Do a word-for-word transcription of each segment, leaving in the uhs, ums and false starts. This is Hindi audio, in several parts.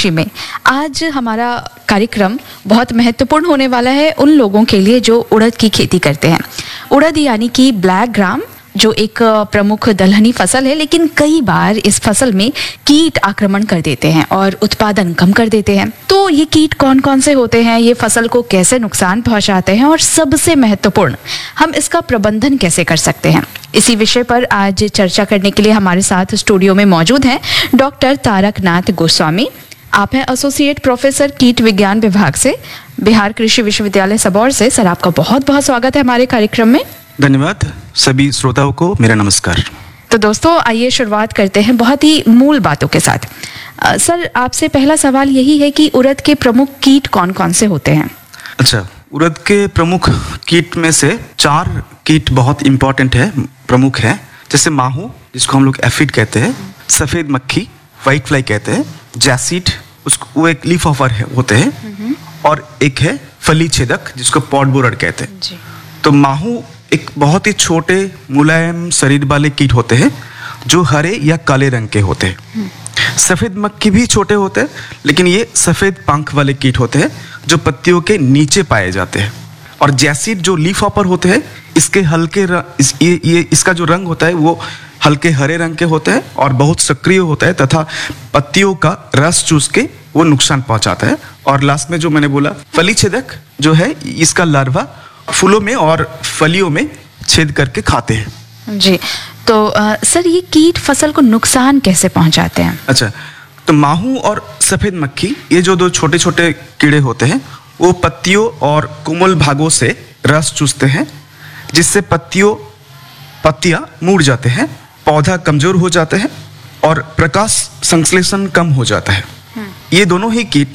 कृषि में आज हमारा कार्यक्रम बहुत महत्वपूर्ण होने वाला है उन लोगों के लिए जो उड़द की खेती करते हैं। उड़द यानी कि ब्लैक ग्राम जो एक प्रमुख दलहनी फसल है, लेकिन कई बार इस फसल में कीट आक्रमण कर देते हैं और उत्पादन कम कर देते हैं। तो ये कीट कौन कौन से होते हैं, ये फसल को कैसे नुकसान पहुंचाते हैं और सबसे महत्वपूर्ण हम इसका प्रबंधन कैसे कर सकते हैं, इसी विषय पर आज चर्चा करने के लिए हमारे साथ स्टूडियो में मौजूद हैं डॉक्टर तारकनाथ गोस्वामी। आप हैं एसोसिएट प्रोफेसर कीट विज्ञान विभाग से, बिहार कृषि विश्वविद्यालय सबौर से। सर, आपका बहुत बहुत स्वागत है हमारे कार्यक्रम में। धन्यवाद। सभी श्रोताओं को मेरा नमस्कार। तो दोस्तों, आइए शुरुआत करते हैं बहुत ही मूल बातों के साथ। आ, सर, आपसे पहला सवाल यही है कि उड़द के प्रमुख कीट कौन कौन से होते हैं? अच्छा, उड़द के प्रमुख कीट में से चार कीट बहुत इंपॉर्टेंट है, प्रमुख है। जैसे माहू, जिसको हम लोग एफिड कहते हैं, सफेद मक्खी, व्हाइट फ्लाई कहते हैं, जैसिड, उसको वो एक लीफ ऑफर है, होते हैं, और एक है फली छेदक, जिसको पॉट बोरर कहते हैं जी। तो माहू एक बहुत ही छोटे मुलायम शरीर वाले कीट होते हैं जो हरे या काले रंग के होते हैं। सफेद मक्खी भी छोटे होते हैं, लेकिन ये सफेद पंख वाले कीट होते हैं जो पत्तियों के नीचे पाए जाते हैं। और जैसिड जो लीफ हॉपर होते हैं, इसके हल्के इस, ये, ये इसका जो रंग होता है वो हल्के हरे रंग के होते हैं और बहुत सक्रिय होता है तथा पत्तियों का रस चूस के वो नुकसान पहुंचाता है। और लास्ट में जो मैंने बोला फली छेदक जो है, इसका लार्वा फूलों में और फलियों में छेद करके खाते हैं जी। तो आ, सर, ये कीट फसल को नुकसान कैसे पहुंचाते हैं? अच्छा, तो माहू और सफेद मक्खी, ये जो दो छोटे छोटे कीड़े होते हैं, वो पत्तियों और कोमल भागों से रस चूसते हैं, जिससे पत्तियों पत्तियां मुड़ जाते हैं, पौधा कमजोर हो जाते हैं और प्रकाश संश्लेषण कम हो जाता है। ये दोनों ही कीट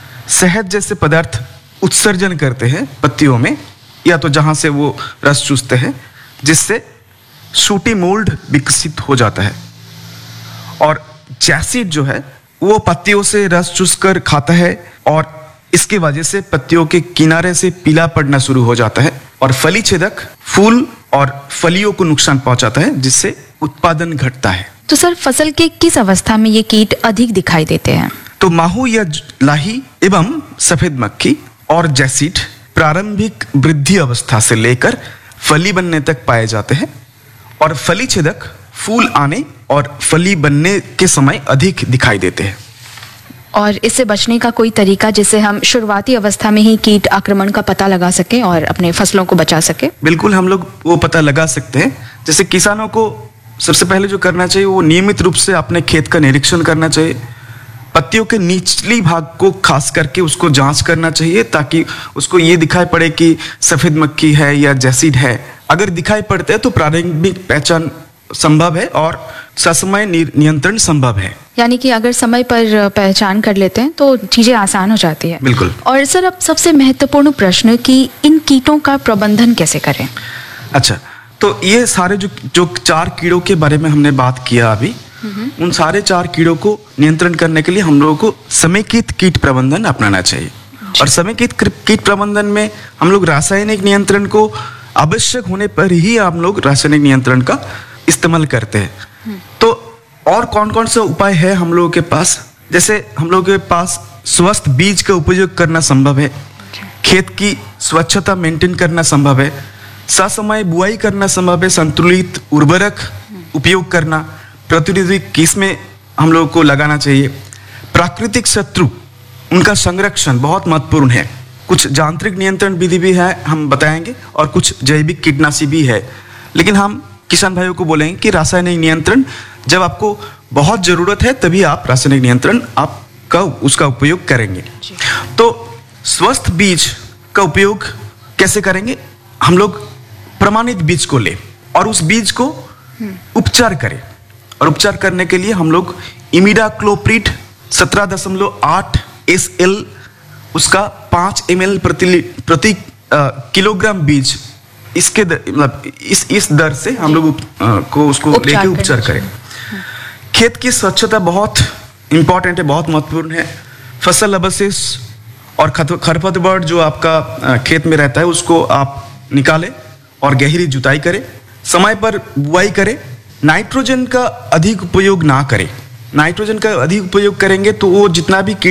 शहद जैसे पदार्थ उत्सर्जन करते हैं पत्तियों में, या तो जहां से वो रस चूसते हैं, जिससे सूटी मोल्ड विकसित हो जाता है। और जैसिड जो है वो पत्तियों से रस चूसकर खाता है और इसकी वजह से पत्तियों के किनारे से पीला पड़ना शुरू हो जाता है। और फली छेदक फूल और फलियों को नुकसान पहुंचाता है, जिससे उत्पादन घटता है। तो सर, फसल के किस अवस्था में ये कीट अधिक दिखाई देते हैं? तो माहू या लाही एवं सफेद मक्खी और जैसिड प्रारंभिक वृद्धि अवस्था से लेकर फली बनने तक पाए जाते हैं, और फली छेदक फूल आने और फली बनने के समय अधिक दिखाई देते हैं। और इससे बचने का कोई तरीका जिससे हम शुरुआती अवस्था में ही कीट आक्रमण का पता लगा सकें और अपने फसलों को बचा सकें? बिल्कुल, हम लोग वो पता लगा सकते हैं। जैसे किसानों को सबसे पहले जो करना चाहिए, वो नियमित रूप से अपने खेत का निरीक्षण करना चाहिए। पत्तियों के निचली भाग को खास करके उसको जांच करना चाहिए, ताकि उसको ये दिखाई पड़े कि सफेद मक्खी है या जैसिड है। अगर दिखाई पड़ते हैं तो प्रारंभिक पहचान संभव है और ससमय नियंत्रण संभव है। यानी कि अगर समय पर पहचान कर लेते हैं तो चीजें आसान हो जाती है। बिल्कुल। और सर, अब सबसे महत्वपूर्ण प्रश्न कि इन कीटों का प्रबंधन कैसे करें? अच्छा, तो ये सारे जो जो चार कीड़ों के बारे में हमने बात किया अभी, उन सारे चार कीड़ों को नियंत्रण करने के लिए हम लोगों को समेकित कीट प्रबंधन अपनाना चाहिए। और समेकित कीट प्रबंधन में हम लोग रासायनिक नियंत्रण को आवश्यक होने पर ही हम लोग रासायनिक नियंत्रण का इस्तेमाल करते हैं। तो और कौन कौन से उपाय है हम लोगों के पास? जैसे हम लोगों के पास स्वस्थ बीज का उपयोग करना संभव है, खेत की स्वच्छता मेंटेन करना संभव है, ससमय बुआई करना संभव है, संतुलित उर्वरक उपयोग करना, प्रतिरोधी किस्में हम लोगों को लगाना चाहिए। प्राकृतिक शत्रु, उनका संरक्षण बहुत महत्वपूर्ण है। कुछ यांत्रिक नियंत्रण विधि भी है, हम बताएंगे, और कुछ जैविक कीटनाशी भी है। लेकिन हम किसान भाइयों को बोलेंगे कि रासायनिक नियंत्रण जब आपको बहुत जरूरत है तभी आप रासायनिक नियंत्रण आपका उसका उपयोग करेंगे। तो स्वस्थ बीज का उपयोग कैसे करेंगे? हम लोग प्रमाणित बीज को लें और उस बीज को उपचार करें। और उपचार करने के लिए हम लोग इमिडाक्लोप्रिड सत्रह दशमलव आठ एस एल, उसका पाँच एम एल प्रति प्रति किलोग्राम बीज, इसके मतलब इस इस दर से हम लोग को उसको लेके उपचार करें। खेत की स्वच्छता बहुत इंपॉर्टेंट है, बहुत महत्वपूर्ण है। फसल अवशेष और खरपतवार जो आपका खेत में रहता है उसको आप निकालें और गहरी जुताई करें, समय पर बुआई करें। नाइट्रोजन का अधिक उपयोग ना करें। नाइट्रोजन का अधिक उपयोग करेंगे तो वो जितना भी